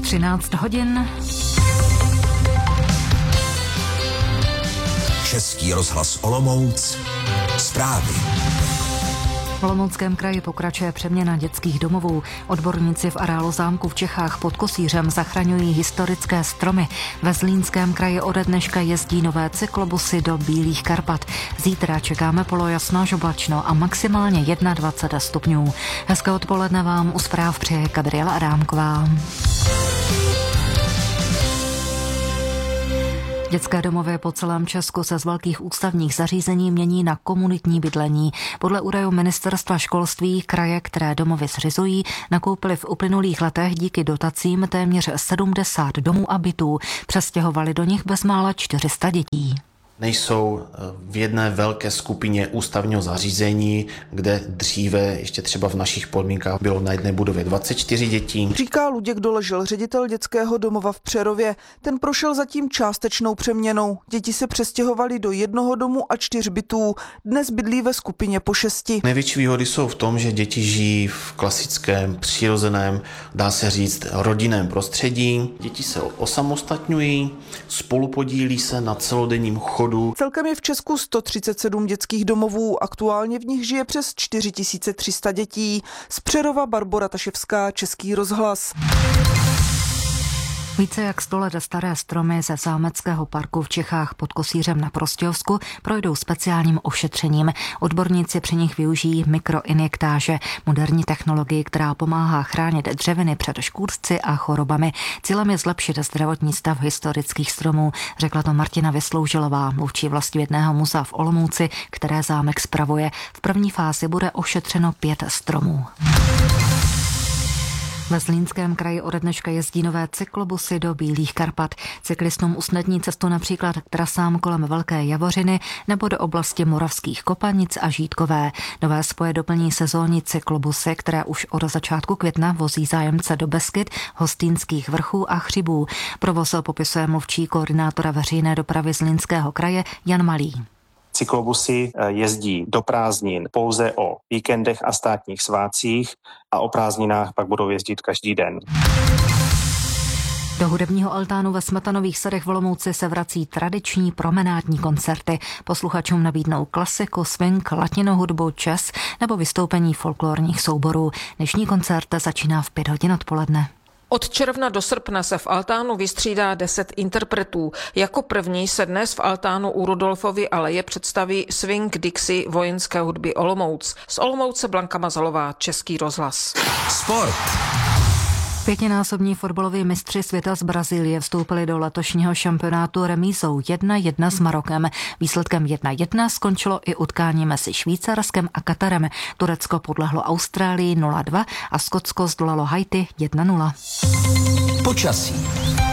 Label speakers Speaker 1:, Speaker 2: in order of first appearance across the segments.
Speaker 1: 13 hodin.
Speaker 2: Český rozhlas Olomouc. Zprávy.
Speaker 1: V Olomouckém kraji pokračuje přeměna dětských domovů. Odborníci v areálu zámku v Čechách pod Kosířem zachraňují historické stromy. Ve Zlínském kraji ode dneška jezdí nové cyklobusy do Bílých Karpat. Zítra čekáme polojasno až oblačno a maximálně 21 stupňů. Hezké odpoledne vám u zpráv přeje Gabriela Adámková. Dětské domovy po celém Česku se z velkých ústavních zařízení mění na komunitní bydlení. Podle údajů Ministerstva školství kraje, které domovy zřizují, nakoupily v uplynulých letech díky dotacím téměř 70 domů a bytů. Přestěhovali do nich bezmála 400 dětí.
Speaker 3: Nejsou v jedné velké skupině ústavního zařízení, kde dříve ještě třeba v našich podmínkách bylo na jedné budově 24 dětí.
Speaker 4: Říká Luděk Doležel, ředitel dětského domova v Přerově. Ten prošel zatím částečnou přeměnou. Děti se přestěhovaly do jednoho domu a 4 bytů. Dnes bydlí ve skupině po 6.
Speaker 3: Největší výhody jsou v tom, že děti žijí v klasickém, přirozeném, dá se říct, rodinném prostředí. Děti se osamostatňují, spolupodílí se na celodenním chodu.
Speaker 4: Celkem je v Česku 137 dětských domovů, aktuálně v nich žije přes 4300 dětí. Z Přerova Barbora Taševská, Český rozhlas.
Speaker 1: Více jak 100 let staré stromy ze zámeckého parku v Čechách pod Kosířem na Prostějovsku projdou speciálním ošetřením. Odborníci při nich využijí mikroinjektáže, moderní technologii, která pomáhá chránit dřeviny před škůdci a chorobami. Cílem je zlepšit zdravotní stav historických stromů, řekla to Martina Vysloužilová, mluvčí Vlastivědného muzea v Olomouci, které zámek spravuje. V první fázi bude ošetřeno 5 stromů. Ve Zlínském kraji ode dneška jezdí nové cyklobusy do Bílých Karpat. Cyklistům usnadní cestu například k trasám kolem Velké Javořiny nebo do oblasti Moravských Kopanic a Žítkové. Nové spoje doplní sezónní cyklobusy, které už od začátku května vozí zájemce do Beskyd, Hostýnských vrchů a Chřibů. Provoz popisuje mluvčí koordinátora veřejné dopravy Zlínského kraje Jan Malý.
Speaker 5: Cyklobusy jezdí do prázdnin pouze o víkendech a státních svátcích a o prázdninách pak budou jezdit každý den.
Speaker 1: Do hudebního altánu ve Smetanových sadech v Olomouci se vrací tradiční promenádní koncerty. Posluchačům nabídnou klasiku, swing, latinohudbu, jazz nebo vystoupení folklorních souborů. Dnešní koncert začíná v 5 hodin odpoledne.
Speaker 6: Od června do srpna se v altánu vystřídá 10 interpretů. Jako první se dnes v altánu u Rudolfovy aleje představí Swing Dixie vojenské hudby Olomouc. Z Olomouce Blanka Mazalová, Český rozhlas.
Speaker 2: Sport.
Speaker 1: 5násobní fotbaloví mistři světa z Brazílie vstoupili do letošního šampionátu remízou 1-1 s Marokem. Výsledkem 1-1 skončilo i utkání mezi Švýcarskem a Katarem. Turecko podlehlo Austrálii 0-2 a Skotsko zdolalo Haiti 1-0.
Speaker 2: Počasí.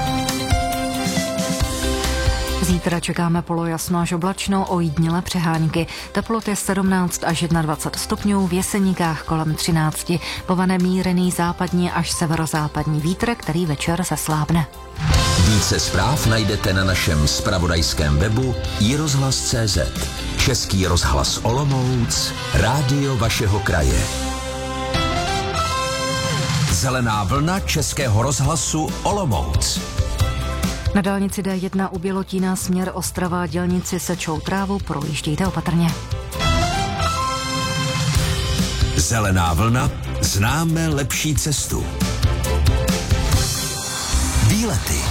Speaker 1: Zítra čekáme polojasno až oblačno, ojídnělé přehánky. Teploty 17 až 21 stupňů, v Jeseníkách kolem 13. Povane mírný západní až severozápadní vítr, který večer zeslábne.
Speaker 2: Více zpráv najdete na našem zpravodajském webu iRozhlas.cz. Český rozhlas Olomouc, rádio vašeho kraje. Zelená vlna Českého rozhlasu Olomouc.
Speaker 1: Na dálnici D1 u Bělotína směr Ostrava dělnici sečou trávu, projíždějte opatrně.
Speaker 2: Zelená vlna, známe lepší cestu. Výlety.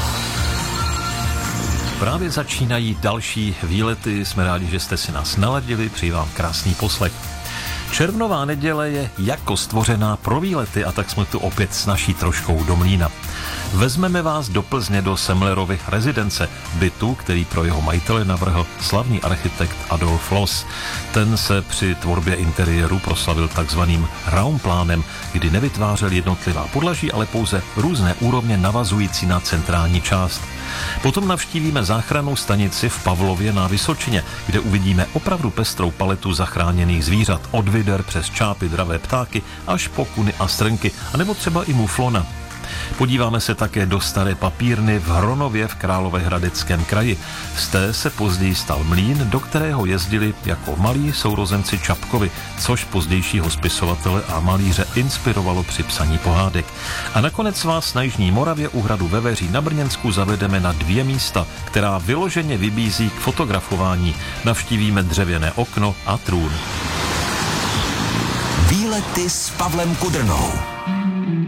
Speaker 7: Právě začínají další výlety, jsme rádi, že jste si nás naladili, přeji vám krásný poslech. Červnová neděle je jako stvořená pro výlety a tak jsme tu opět s naší troškou do mlýna. Vezmeme vás do Plzně do Semlerovy rezidence, bytu, který pro jeho majitele navrhl slavný architekt Adolf Loos. Ten se při tvorbě interiéru proslavil takzvaným raumplánem, kdy nevytvářel jednotlivá podlaží, ale pouze různé úrovně navazující na centrální část. Potom navštívíme záchrannou stanici v Pavlově na Vysočině, kde uvidíme opravdu pestrou paletu zachráněných zvířat, od vider přes čápy, dravé ptáky až po kuny a strnky, anebo třeba i muflona. Podíváme se také do staré papírny v Hronově v Královéhradeckém kraji. Z té se později stal mlýn, do kterého jezdili jako malí sourozenci Čapkovi, což pozdějšího spisovatele a malíře inspirovalo při psaní pohádek. A nakonec vás na Jižní Moravě u hradu Veveří na Brněnsku zavedeme na 2 místa, která vyloženě vybízí k fotografování. Navštívíme dřevěné okno a trůn.
Speaker 2: Výlety s Pavlem Kudrnou.